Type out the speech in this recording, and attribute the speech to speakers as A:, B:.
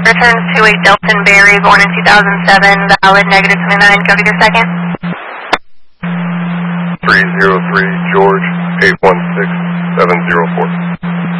A: Returns to a Delton Berry, born in 2007, valid, negative 29, copy your second.
B: 303 George, 816704.